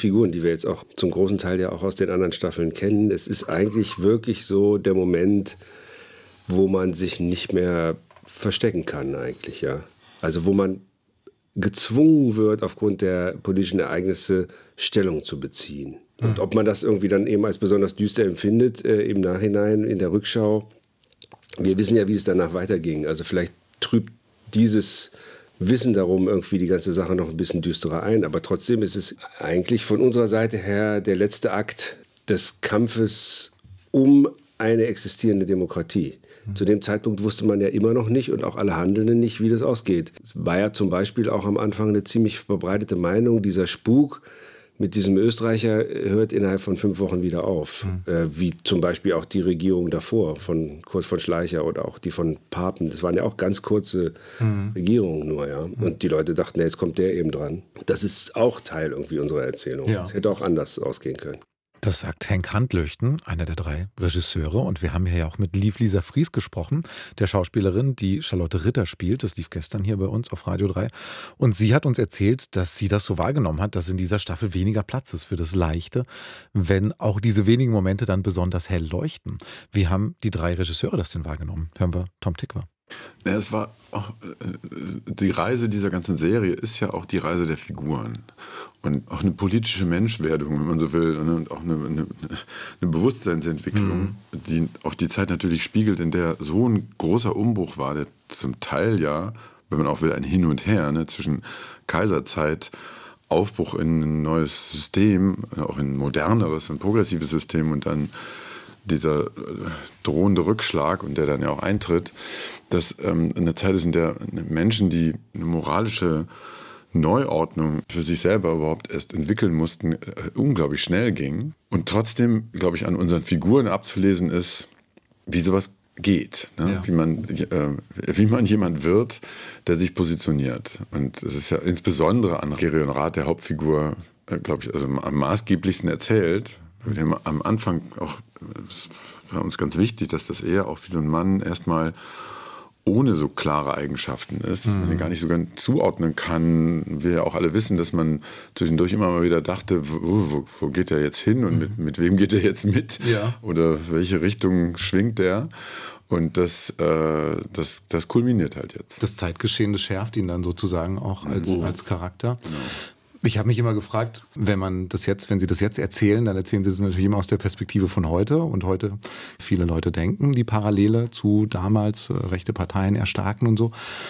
Figuren, die wir jetzt auch zum großen Teil ja auch aus den anderen Staffeln kennen. Es ist eigentlich wirklich so der Moment, wo man sich nicht mehr verstecken kann eigentlich, ja. Also wo man gezwungen wird, aufgrund der politischen Ereignisse Stellung zu beziehen. Und ob man das irgendwie dann eben als besonders düster empfindet, im Nachhinein, in der Rückschau, wir wissen ja, wie es danach weiterging. Also vielleicht trübt dieses Wissen darum irgendwie die ganze Sache noch ein bisschen düsterer ein. Aber trotzdem ist es eigentlich von unserer Seite her der letzte Akt des Kampfes um eine existierende Demokratie. Zu dem Zeitpunkt wusste man ja immer noch nicht und auch alle Handelnden nicht, wie das ausgeht. Es war ja zum Beispiel auch am Anfang eine ziemlich verbreitete Meinung, dieser Spuk mit diesem Österreicher hört innerhalb von 5 Wochen wieder auf. Wie zum Beispiel auch die Regierung davor, von Kurt von Schleicher oder auch die von Papen. Das waren ja auch ganz kurze Regierungen nur, ja. Und die Leute dachten, jetzt kommt der eben dran. Das ist auch Teil irgendwie unserer Erzählung. Es hätte auch anders ausgehen können. Das sagt Henk Handlöchten, einer der 3 Regisseure. Und wir haben hier ja auch mit Liv Lisa Fries gesprochen, der Schauspielerin, die Charlotte Ritter spielt. Das lief gestern hier bei uns auf Radio 3. Und sie hat uns erzählt, dass sie das so wahrgenommen hat, dass in dieser Staffel weniger Platz ist für das Leichte, wenn auch diese wenigen Momente dann besonders hell leuchten. Wie haben die 3 Regisseure das denn wahrgenommen? Hören wir Tom Tykwer. Ja, es war auch, die Reise dieser ganzen Serie ist ja auch die Reise der Figuren und auch eine politische Menschwerdung, wenn man so will, und auch eine Bewusstseinsentwicklung, die auch die Zeit natürlich spiegelt, in der so ein großer Umbruch war, der zum Teil ja, wenn man auch will, ein Hin und Her, ne, zwischen Kaiserzeit, Aufbruch in ein neues System, auch in ein moderneres, ein progressives System und dann dieser drohende Rückschlag und der dann ja auch eintritt, dass eine Zeit ist, in der Menschen, die eine moralische Neuordnung für sich selber überhaupt erst entwickeln mussten, unglaublich schnell ging. Und trotzdem, glaube ich, an unseren Figuren abzulesen ist, wie sowas geht. Ne? Ja. Wie man jemand wird, der sich positioniert. Und es ist ja insbesondere an Gereon Rath, der Hauptfigur, glaube ich, also am maßgeblichsten erzählt. Wir haben am Anfang auch, das war uns ganz wichtig, dass das eher auch wie so ein Mann erstmal ohne so klare Eigenschaften ist, dass man den gar nicht so ganz zuordnen kann. Wir ja auch alle wissen, dass man zwischendurch immer mal wieder dachte, wo geht der jetzt hin und mit wem geht er jetzt mit? Ja. Oder welche Richtung schwingt der? Und das kulminiert halt jetzt. Das Zeitgeschehen, das schärft ihn dann sozusagen auch als Charakter. Genau. Ich habe mich immer gefragt, wenn Sie das jetzt erzählen, dann erzählen Sie das natürlich immer aus der Perspektive von heute. Und heute viele Leute denken, die Parallele zu damals rechte Parteien erstarken und so.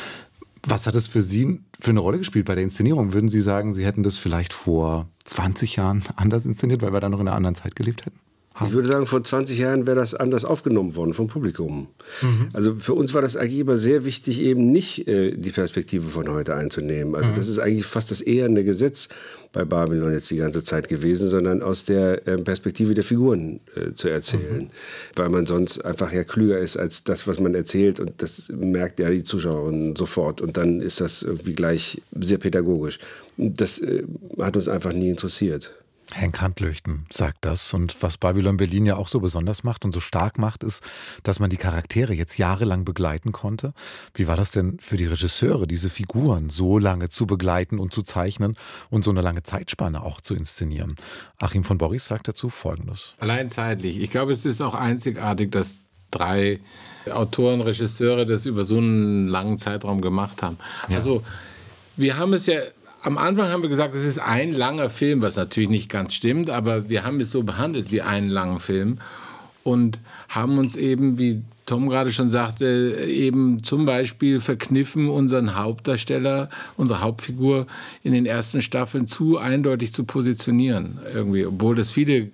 Was hat es für Sie für eine Rolle gespielt bei der Inszenierung? Würden Sie sagen, Sie hätten das vielleicht vor 20 Jahren anders inszeniert, weil wir da noch in einer anderen Zeit gelebt hätten? Ich würde sagen, vor 20 Jahren wäre das anders aufgenommen worden vom Publikum. Also für uns war das eigentlich immer sehr wichtig, eben nicht die Perspektive von heute einzunehmen. Also das ist eigentlich fast das eherne Gesetz bei Babylon jetzt die ganze Zeit gewesen, sondern aus der Perspektive der Figuren zu erzählen. Weil man sonst einfach ja klüger ist als das, was man erzählt, und das merkt ja die Zuschauerin sofort. Und dann ist das irgendwie gleich sehr pädagogisch. Das hat uns einfach nie interessiert. Henk Handlöchten sagt das. Und was Babylon Berlin ja auch so besonders macht und so stark macht, ist, dass man die Charaktere jetzt jahrelang begleiten konnte. Wie war das denn für die Regisseure, diese Figuren so lange zu begleiten und zu zeichnen und so eine lange Zeitspanne auch zu inszenieren? Achim von Borries sagt dazu Folgendes. Allein zeitlich. Ich glaube, es ist auch einzigartig, dass 3 Autoren, Regisseure das über so einen langen Zeitraum gemacht haben. Ja. Also wir haben es ja... Am Anfang haben wir gesagt, es ist ein langer Film, was natürlich nicht ganz stimmt, aber wir haben es so behandelt wie einen langen Film und haben uns eben, wie Tom gerade schon sagte, eben zum Beispiel verkniffen, unseren Hauptdarsteller, unsere Hauptfigur in den ersten Staffeln zu eindeutig zu positionieren. Irgendwie, obwohl das viele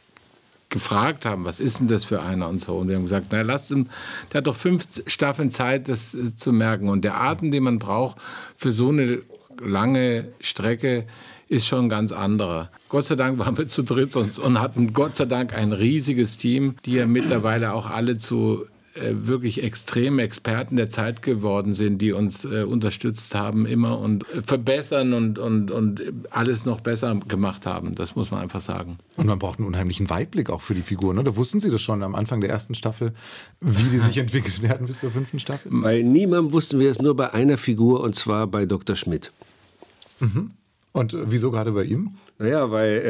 gefragt haben, was ist denn das für einer und so. Und wir haben gesagt, na, der hat doch 5 Staffeln Zeit, das zu merken. Und der Atem, den man braucht für so eine lange Strecke, ist schon ein ganz anderer. Gott sei Dank waren wir zu dritt und hatten Gott sei Dank ein riesiges Team, die ja mittlerweile auch alle zu wirklich extremen Experten der Zeit geworden sind, die uns unterstützt haben immer und verbessern und alles noch besser gemacht haben. Das muss man einfach sagen. Und man braucht einen unheimlichen Weitblick auch für die Figuren. Ne? Da wussten Sie das schon am Anfang der ersten Staffel, wie die sich entwickelt werden bis zur 5. Staffel? Bei niemandem wussten wir es, nur bei einer Figur, und zwar bei Dr. Schmidt. Und wieso gerade bei ihm? Naja, weil